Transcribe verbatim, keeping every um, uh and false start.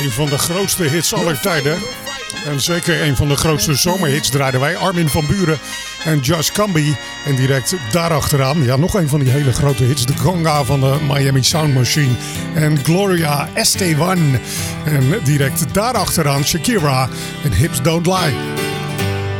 Een van de grootste hits aller tijden. En zeker een van de grootste zomerhits draaiden wij. Armin van Buuren en Josh Camby. En direct daarachteraan, ja, nog een van die hele grote hits. De Conga van de Miami Sound Machine. En Gloria Estefan. En direct daarachteraan Shakira en Hips Don't Lie.